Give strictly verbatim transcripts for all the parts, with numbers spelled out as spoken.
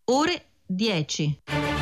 ore dieci.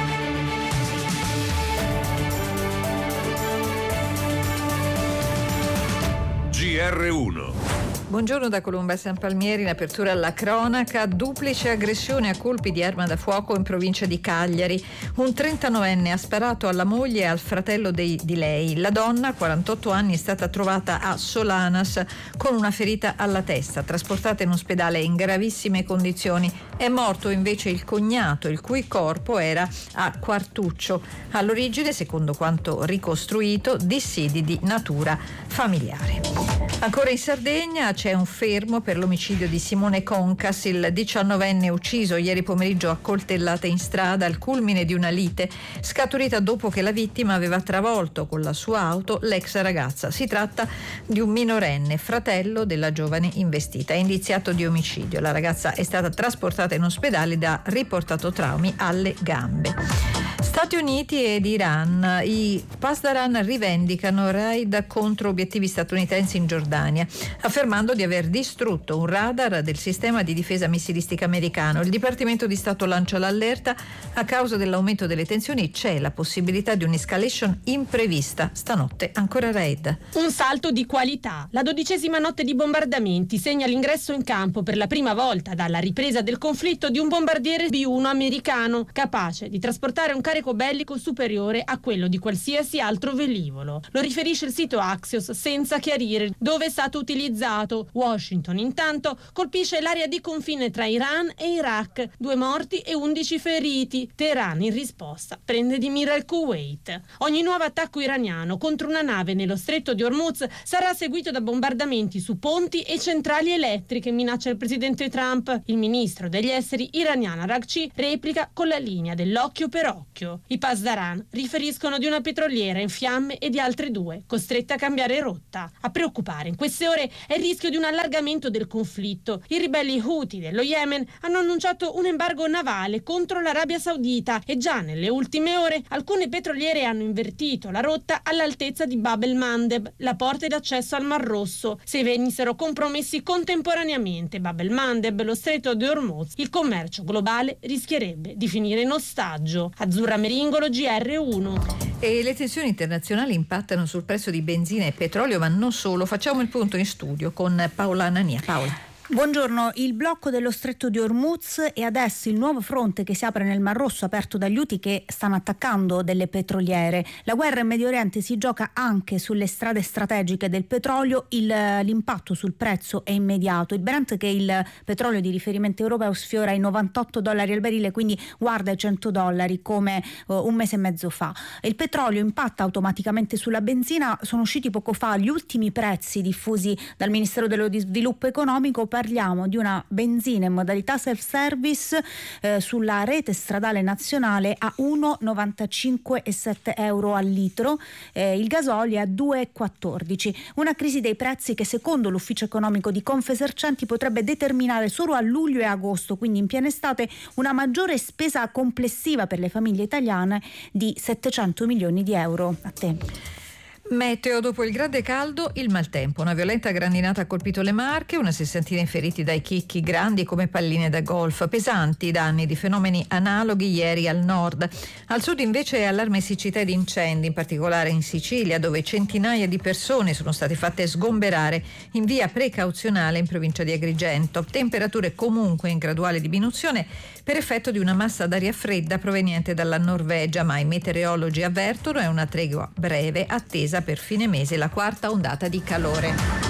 G R uno. Buongiorno da Colomba San Palmieri, in apertura alla cronaca, duplice aggressione a colpi di arma da fuoco in provincia di Cagliari. Un trentanovenne ha sparato alla moglie e al fratello dei, di lei. La donna, quarantotto anni, è stata trovata a Solanas con una ferita alla testa, trasportata in ospedale in gravissime condizioni. È morto invece il cognato, il cui corpo era a Quartuccio. All'origine, secondo quanto ricostruito, dissidi di natura familiare. Ancora in Sardegna c'è un fermo per l'omicidio di Simone Concas, il diciannovenne ucciso ieri pomeriggio a coltellate in strada al culmine di una lite scaturita dopo che la vittima aveva travolto con la sua auto l'ex ragazza. Si tratta di un minorenne, fratello della giovane investita. È indiziato di omicidio. La ragazza è stata trasportata in ospedale da riportato traumi alle gambe. Stati Uniti ed Iran. I Pasdaran rivendicano raid contro obiettivi statunitensi in Giordania, affermando di aver distrutto un radar del sistema di difesa missilistica americano. Il Dipartimento di Stato lancia l'allerta: a causa dell'aumento delle tensioni c'è la possibilità di un'escalation imprevista. Stanotte ancora raid. Un salto di qualità. La dodicesima notte di bombardamenti segna l'ingresso in campo per la prima volta dalla ripresa del conflitto di un bombardiere B uno americano, capace di trasportare un carico bellico superiore a quello di qualsiasi altro velivolo. Lo riferisce il sito Axios senza chiarire dove è stato utilizzato. Washington intanto colpisce l'area di confine tra Iran e Iraq, due morti e undici feriti. Teheran in risposta prende di mira il Kuwait. Ogni nuovo attacco iraniano contro una nave nello stretto di Hormuz sarà seguito da bombardamenti su ponti e centrali elettriche, minaccia il presidente Trump. Il ministro degli esteri iraniano Araghchi replica con la linea dell'occhio per occhio. I Pasdaran riferiscono di una petroliera in fiamme e di altre due costrette a cambiare rotta. A preoccupare in queste ore è il rischio di un allargamento del conflitto. I ribelli Houthi dello Yemen hanno annunciato un embargo navale contro l'Arabia Saudita e già nelle ultime ore alcune petroliere hanno invertito la rotta all'altezza di Bab el-Mandeb, la porta d'accesso al Mar Rosso. Se venissero compromessi contemporaneamente Bab el-Mandeb e lo stretto di Hormuz, il commercio globale rischierebbe di finire in ostaggio. Azzurra Meringolo, G R uno. E le tensioni internazionali impattano sul prezzo di benzina e petrolio, ma non solo. Facciamo il punto in studio con Paola Anania. Paola. Buongiorno. Il blocco dello stretto di Hormuz e adesso il nuovo fronte che si apre nel Mar Rosso aperto dagli Houthi che stanno attaccando delle petroliere. La guerra in Medio Oriente si gioca anche sulle strade strategiche del petrolio. Il, l'impatto sul prezzo è immediato. Il Brent, che è il petrolio di riferimento europeo, sfiora i novantotto dollari al barile, quindi guarda i cento dollari come uh, un mese e mezzo fa. Il petrolio impatta automaticamente sulla benzina. Sono usciti poco fa gli ultimi prezzi diffusi dal Ministero dello Sviluppo Economico. Parliamo di una benzina in modalità self-service eh, sulla rete stradale nazionale a uno virgola novantacinque e sette euro al litro, eh, il gasolio è a due virgola quattordici. Una crisi dei prezzi che secondo l'ufficio economico di Confesercenti potrebbe determinare solo a luglio e agosto, quindi in piena estate, una maggiore spesa complessiva per le famiglie italiane di settecento milioni di euro. A te. Meteo: dopo il grande caldo, il maltempo. Una violenta grandinata ha colpito le Marche, una sessantina in feriti dai chicchi grandi come palline da golf. Pesanti i danni di fenomeni analoghi ieri al nord. Al sud invece è allarme siccità ed incendi, in particolare in Sicilia, dove centinaia di persone sono state fatte sgomberare in via precauzionale in provincia di Agrigento. Temperature comunque in graduale diminuzione per effetto di una massa d'aria fredda proveniente dalla Norvegia, ma i meteorologi avvertono è una tregua breve attesa per fine mese la quarta ondata di calore.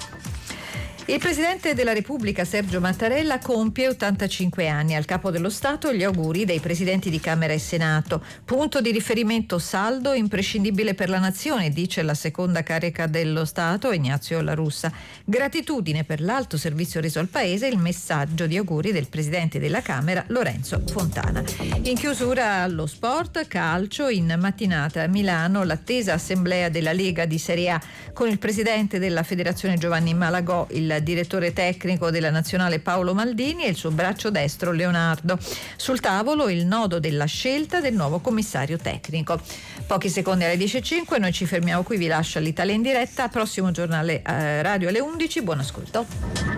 Il Presidente della Repubblica Sergio Mattarella compie ottantacinque anni. Al Capo dello Stato gli auguri dei Presidenti di Camera e Senato. Punto di riferimento saldo imprescindibile per la nazione, dice la seconda carica dello Stato Ignazio La Russa. Gratitudine per l'alto servizio reso al Paese, il messaggio di auguri del Presidente della Camera Lorenzo Fontana. In chiusura allo sport, calcio, in mattinata a Milano l'attesa assemblea della Lega di Serie A con il Presidente della Federazione Giovanni Malagò, il direttore tecnico della nazionale Paolo Maldini e il suo braccio destro Leonardo. Sul tavolo il nodo della scelta del nuovo commissario tecnico. Pochi secondi alle dieci e cinque, noi ci fermiamo qui, vi lascio all'Italia in diretta, prossimo giornale eh, radio alle undici, buon ascolto.